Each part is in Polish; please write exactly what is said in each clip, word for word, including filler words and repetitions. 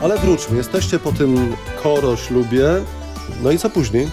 Ale wróćmy, jesteście po tym koro-ślubie, no i co później?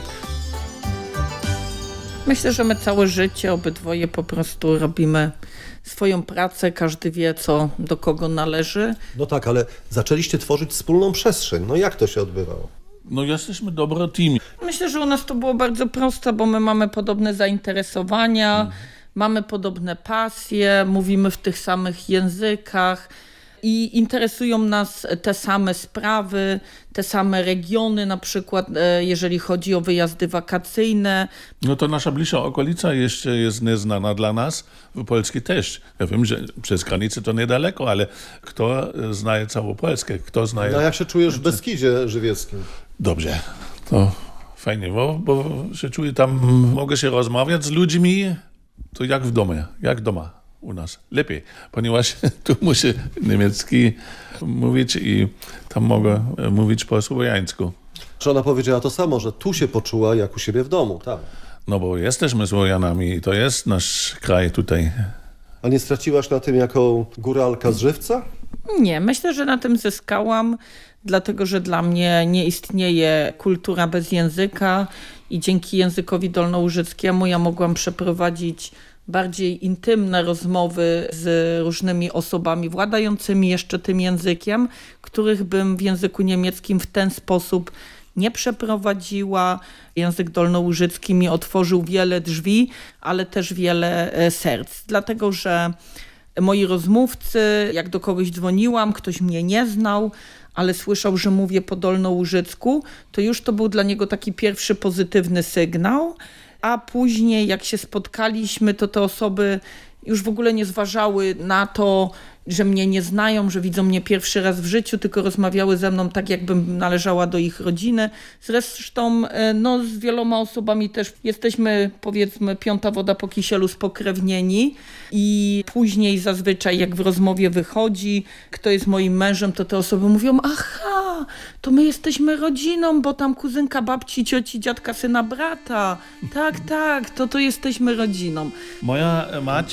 Myślę, że my całe życie obydwoje po prostu robimy swoją pracę, każdy wie, co do kogo należy. No tak, ale zaczęliście tworzyć wspólną przestrzeń. No jak to się odbywało? No jesteśmy dobry team. Myślę, że u nas to było bardzo proste, bo my mamy podobne zainteresowania, mhm. mamy podobne pasje, mówimy w tych samych językach i interesują nas te same sprawy, te same regiony, na przykład jeżeli chodzi o wyjazdy wakacyjne. No to nasza bliższa okolica jeszcze jest nieznana dla nas, w Polsce też. Ja wiem, że przez granicę to niedaleko, ale kto zna całą Polskę? Kto zna... No jak się czujesz w Beskidzie Żywieckim? Dobrze, to fajnie, bo, bo się czuję tam, mogę się rozmawiać z ludźmi, to jak w domu, jak doma. U nas lepiej, ponieważ tu muszę niemiecki mówić i tam mogę mówić po słowiańsku. Czy ona powiedziała to samo, że tu się poczuła jak u siebie w domu, tak? No bo jesteśmy Słowianami i to jest nasz kraj tutaj. A nie straciłaś na tym jako góralka z Żywca? Nie, myślę, że na tym zyskałam, dlatego że dla mnie nie istnieje kultura bez języka i dzięki językowi dolnołużyckiemu ja mogłam przeprowadzić bardziej intymne rozmowy z różnymi osobami władającymi jeszcze tym językiem, których bym w języku niemieckim w ten sposób nie przeprowadziła. Język dolnołużycki mi otworzył wiele drzwi, ale też wiele serc, dlatego że moi rozmówcy, jak do kogoś dzwoniłam, ktoś mnie nie znał, ale słyszał, że mówię po dolnołużycku, to już to był dla niego taki pierwszy pozytywny sygnał. A później jak się spotkaliśmy, to te osoby już w ogóle nie zważały na to, że mnie nie znają, że widzą mnie pierwszy raz w życiu, tylko rozmawiały ze mną tak, jakbym należała do ich rodziny. Zresztą no, z wieloma osobami też jesteśmy, powiedzmy, piąta woda po kisielu spokrewnieni i później zazwyczaj jak w rozmowie wychodzi, kto jest moim mężem, to te osoby mówią, aha, to my jesteśmy rodziną, bo tam kuzynka babci, cioci, dziadka, syna, brata. Tak, tak, to to jesteśmy rodziną. Moja mać,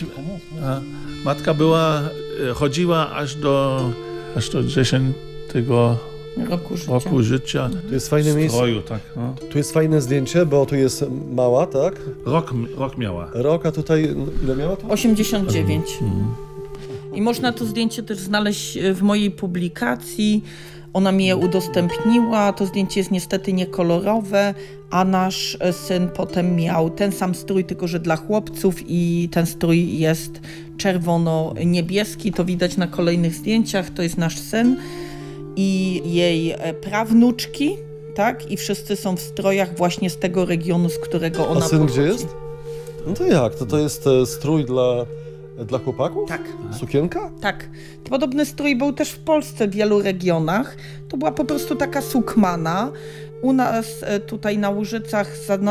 matka była, chodziła aż do, aż do dziesiątego roku życia. Roku życia. Tu jest fajne miejsce. Stroju, tak, no. Tu jest fajne zdjęcie, bo tu jest mała, tak? Rok, rok miała. Rok, a tutaj ile miała? To? osiemdziesiąt dziewięć. Mhm. I można to zdjęcie też znaleźć w mojej publikacji. Ona mi je udostępniła. To zdjęcie jest niestety niekolorowe, a nasz syn potem miał ten sam strój, tylko że dla chłopców i ten strój jest czerwono-niebieski. To widać na kolejnych zdjęciach. To jest nasz syn i jej prawnuczki, tak? I wszyscy są w strojach właśnie z tego regionu, z którego ona pochodzi. A syn pochodzi. gdzie jest? No to jak? To, to jest strój dla... Dla chłopaków? Tak. Sukienka? Tak. Podobny strój był też w Polsce w wielu regionach. To była po prostu taka sukmana. U nas tutaj na Łużycach za